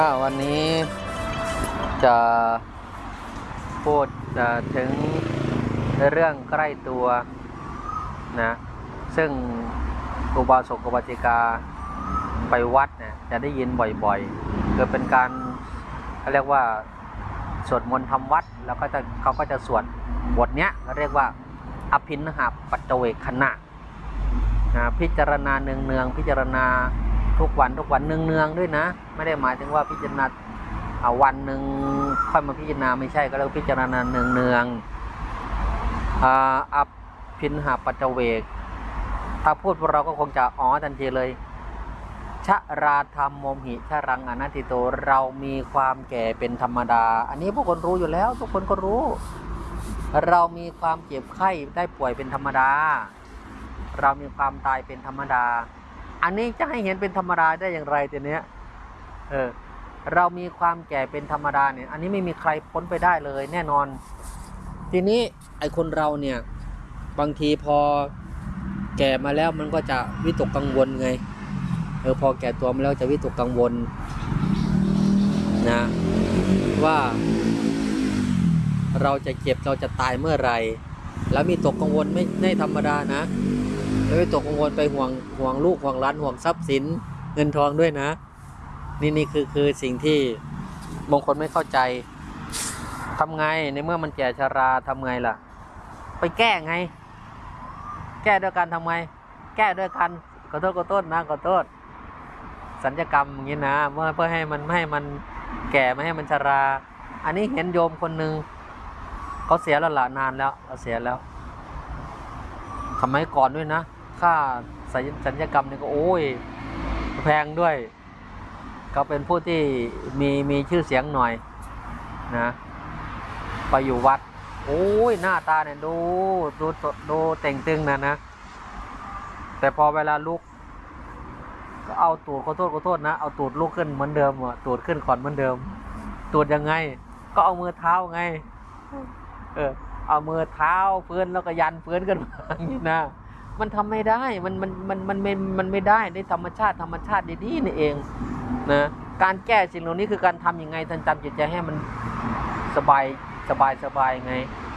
วันนี้จะพูดถึงเรื่องใกล้ตัวนะซึ่งอุบาสกอุบาสิกาไปวัดเนี่ยจะได้ยินบ่อยๆคือเป็นการเรียกว่าสวดมนต์ทำวัดแล้วเขาก็จะสวดบทเนี้ยเรียกว่าอภินหาปัจเจเวคขณะพิจารณาเนืองๆพิจารณาทุกวันเนืองๆด้วยนะไม่ได้หมายถึงว่าพิจารณาวันหนึ่งค่อยมาพิจารณาไม่ใช่ก็แล้วพิจารณาเนืองอภินหาปัจเจเวกถ้าพูดพวกเราก็คงจะทันทีเลยชราธรรมโมหิชรังอนัตติโตเรามีความแก่เป็นธรรมดาอันนี้พวกคนรู้อยู่แล้วทุกคนก็รู้เรามีความเจ็บไข้ได้ป่วยเป็นธรรมดาเรามีความตายเป็นธรรมดาอันนี้จะให้เห็นเป็นธรรมดาได้อย่างไรทีเนี้ยเรามีความแก่เป็นธรรมดาเนี่ยอันนี้ไม่มีใครพ้นไปได้เลยแน่นอนทีนี้ไอ้คนเราเนี่ยบางทีพอแก่มาแล้วมันก็จะวิตกกังวลไงพอแก่ตัวมาแล้วจะวิตกกังวลนะว่าเราจะเจ็บเราจะตายเมื่อไหร่แล้วมีตกกังวลไม่ธรรมดานะแล้ววิตกกังวลไปห่วงลูกห่วงหลานห่วงทรัพย์สินเงินทองด้วยนะนี่คือสิ่งที่บางคนไม่เข้าใจทำไงในเมื่อมันแก่ชราทำไงล่ะไปแก้ไงแก้ด้วยการทำไงแก้ด้วยการขอโทษนะขอโทษสัญญกรรมอย่างนี้นะเพื่อให้มันแก่ไม่ให้มันชราอันนี้เห็นโยมคนหนึ่งเขาเสียแล้วละนานแล้วเขาเสียแล้วสมัยก่อนด้วยนะค่าสัญญกรรมนี่ก็โอ้ยแพงด้วยเขาเป็นผู้ที่มีชื่อเสียงหน่อยนะไปอยู่วัดโอ้ยหน้าตาเนี่ยดูเต่งตึงนะแต่พอเวลาลุกก็เอาตูดขอโทษนะเอาตูดลุกขึ้นเหมือนเดิมตูดขึ้นก่อนเหมือนเดิมตูดยังไงก็เอามือเท้าไงเอามือเท้าพื้นแล้วก็ยันพื้นกันมาอย่างนี้นะมันทำไม่ได้มันไม่ได้ในธรรมชาติดีๆนี่เองนะการแก้สิ่งเหล่านี้คือการทำยังไงท่านจำจิตใจให้มันสบายไง